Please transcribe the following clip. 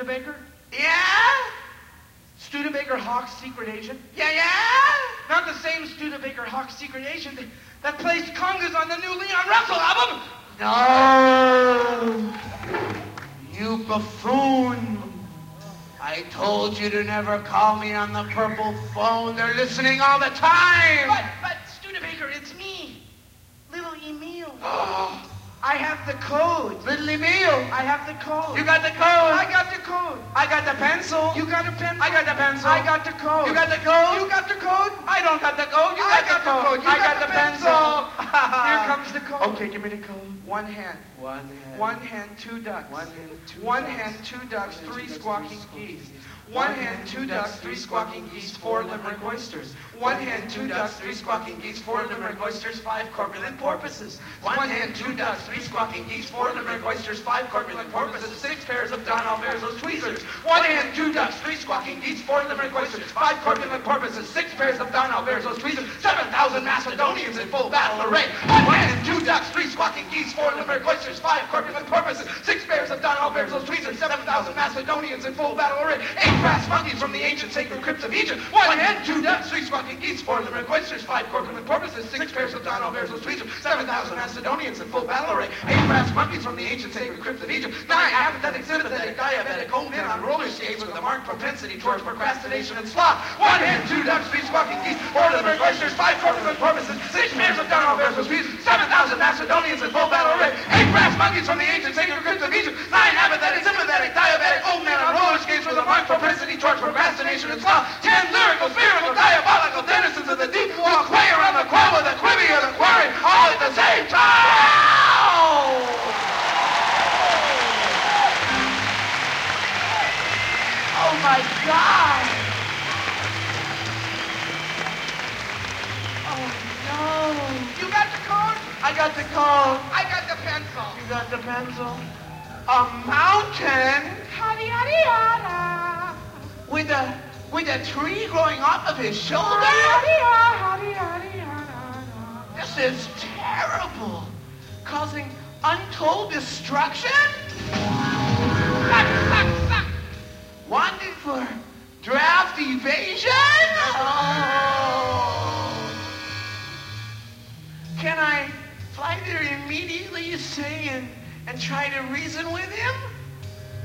Studebaker? Yeah? Studebaker Hawk's secret agent? Yeah? Not the same Studebaker Hawk's secret agent that plays congas on the new Leon Russell album! No! You buffoon! I told you to never call me on the purple phone. They're listening all the time! But Studebaker, it's me. Little Emil. Oh, I have the code. little Emil! I have the code. You got the code! I got the code. I got the pencil! You got a pencil? I got the pencil! I got the code. You got the code? You got the code? I don't got the code! You I got the code! You I got the pencil! Here comes the code. Okay, give me the code. One hand. One hand, two ducks. One hand, two ducks, three squawking geese. One hand, two ducks, three squawking geese, four limerick oysters. One hand, two ducks, three squawking geese, four limerick oysters, five corpulent porpoises. One hand, two ducks, three squawking geese, four limerick oysters, five corpulent porpoises, six pairs of Don Alverso's tweezers. One hand, two ducks, three squawking geese, four limerick oysters, five corpulent porpoises, six pairs of Don Alverso's tweezers, 7,000 Macedonians in full battle array. One hand, two ducks, three squawking geese, four limerick oysters, five corpulent porpoises, six pairs of Don Alverso's tweezers, 7,000 Macedonians in full battle array. Eight brass monkeys from the ancient sacred crypts of Egypt. One hand, two ducks, three squawking geese, four limerick oysters, five corpulent porpoises, six pairs of Don Alverso's tweezers, 7,000 Macedonians in full battle array. Eight brass monkeys from the ancient sacred crypts of Egypt. Nine apathetic, sympathetic, diabetic, old men on roller skates with a marked propensity towards procrastination and sloth. One hand, two ducks, three squawking geese, four limerick oysters, five corpulent porpoises, six pairs of Don Alverso's tweezers, 7,000 Macedonians in full battle array. Eight brass monkeys from the ancient sacred crypts of Egypt. Nine apathetic, sympathetic, diabetic, old men on roller skates with a marked propensity towards procrastination and sloth. 10 lyrical, spherical, diabolical denizens of the deep walk way around the quell with the quibby of the quarry all at the same time. Oh my God. Oh no. You got the code? I got the code. I got the pencil. You got the pencil? A mountain with a tree growing off of his shoulder? This is terrible. Causing untold destruction? Wanted for draft evasion? Oh. Can I fly there immediately, say, and try to reason with him?